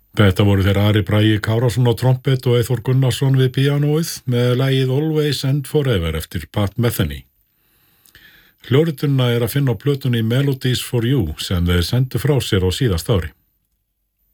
Þetta voru þeir Ari Bragi Kárason á trompet og Eyþór Gunnarsson við píanóið með lagið Always and Forever eftir Pat Metheny. Hljóritunna að finna á plötunni Melodies for You sem þeir sendu frá sér á síðasta ári.